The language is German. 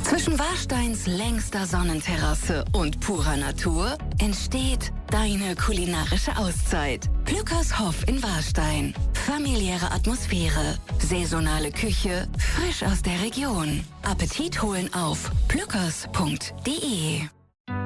Zwischen Warsteins längster Sonnenterrasse und purer Natur entsteht deine kulinarische Auszeit. Plückers Hof in Warstein. Familiäre Atmosphäre, saisonale Küche, frisch aus der Region. Appetit holen auf plückers.de.